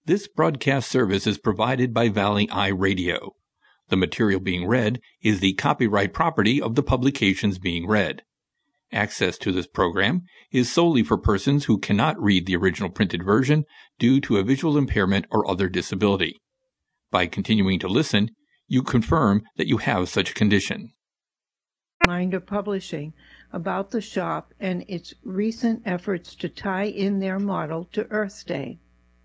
This broadcast service is provided by Valley Eye Radio. The material being read is the copyright property of the publications being read. Access to this program is solely for persons who cannot read the original printed version due to a visual impairment or other disability. By continuing to listen, you confirm that you have such a condition. Reminder Publishing about the shop and its recent efforts to tie in their model to Earth Day.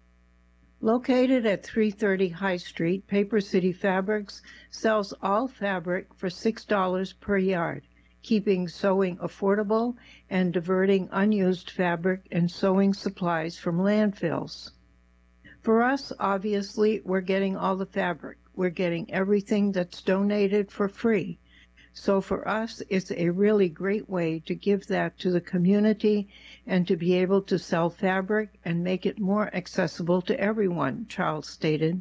Located at 330 High Street, Paper City Fabrics sells all fabric for $6 per yard, keeping sewing affordable and diverting unused fabric and sewing supplies from landfills. For us, obviously, we're getting all the fabric. We're getting everything that's donated for free. So for us, it's a really great way to give that to the community and to be able to sell fabric and make it more accessible to everyone, Charles stated.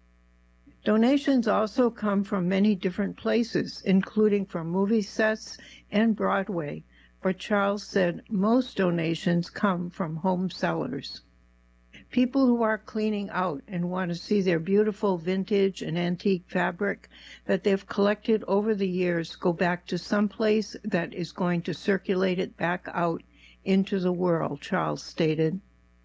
Donations also come from many different places, including from movie sets and Broadway, but Charles said most donations come from home sellers. People who are cleaning out and want to see their beautiful vintage and antique fabric that they've collected over the years go back to some place that is going to circulate it back out into the world, Charles stated.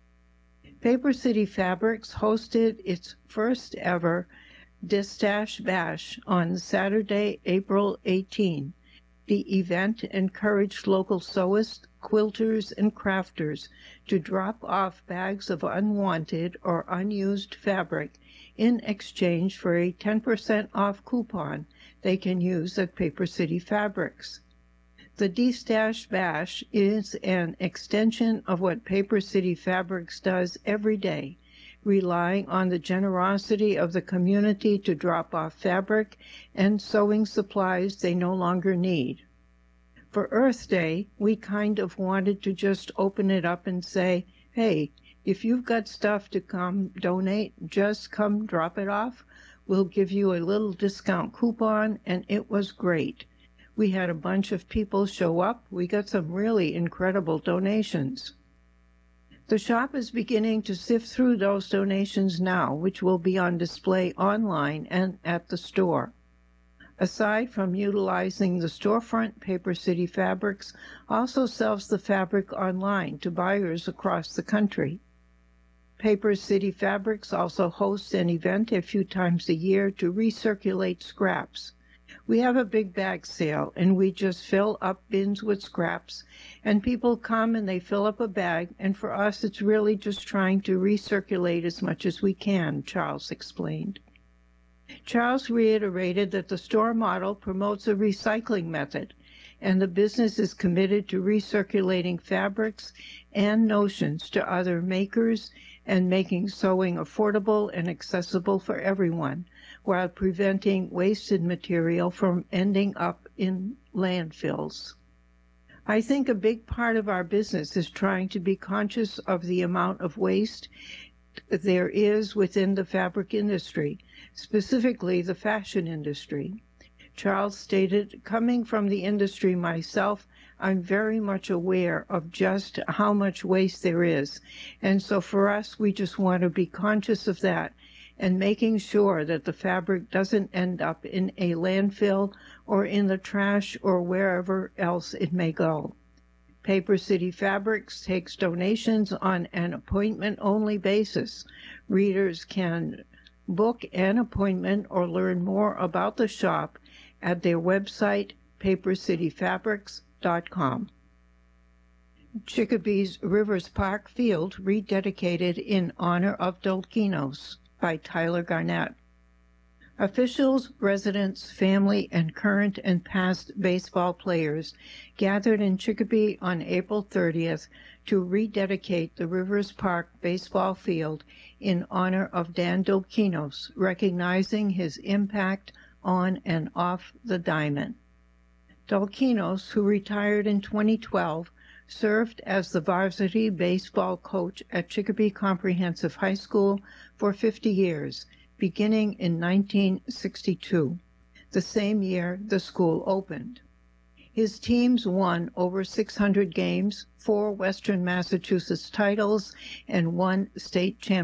Paper City Fabrics hosted its first ever Distache Bash on Saturday, April 18. The event encouraged local sewists, quilters, and crafters to drop off bags of unwanted or unused fabric in exchange for a 10% off coupon they can use at Paper City Fabrics. The Distache Bash is an extension of what Paper City Fabrics does every day, relying on the generosity of the community to drop off fabric and sewing supplies they no longer need. For Earth Day, we kind of wanted to just open it up and say, hey, if you've got stuff to come donate, just come drop it off. We'll give you a little discount coupon, and it was great. We had a bunch of people show up. We got some really incredible donations. The shop is beginning to sift through those donations now, which will be on display online and at the store. Aside from utilizing the storefront, Paper City Fabrics also sells the fabric online to buyers across the country. Paper City Fabrics also hosts an event a few times a year to recirculate scraps. We have a big bag sale, and we just fill up bins with scraps, and people come and they fill up a bag, and for us it's really just trying to recirculate as much as we can, Charles explained. Charles reiterated that the store model promotes a recycling method, and the business is committed to recirculating fabrics and notions to other makers and making sewing affordable and accessible for everyone, while preventing wasted material from ending up in landfills. I think a big part of our business is trying to be conscious of the amount of waste there is within the fabric industry, specifically the fashion industry. Charles stated, coming from the industry myself, I'm very much aware of just how much waste there is. And so for us, we just want to be conscious of that and making sure that the fabric doesn't end up in a landfill or in the trash or wherever else it may go. Paper City Fabrics takes donations on an appointment-only basis. Readers can book an appointment or learn more about the shop at their website, papercityfabrics.com. Chicopee Rivers Park Field rededicated in honor of Dolkinos by Tyler Garnett. Officials, residents, family, and current and past baseball players gathered in Chicopee on April 30th to rededicate the Rivers Park baseball field in honor of Dan Dolkinos, recognizing his impact on and off the diamond. Dolkinos, who retired in 2012, served as the varsity baseball coach at Chicopee Comprehensive High School for 50 years, beginning in 1962, the same year the school opened. His teams won over 600 games, 4 Western Massachusetts titles, and 1 state championship.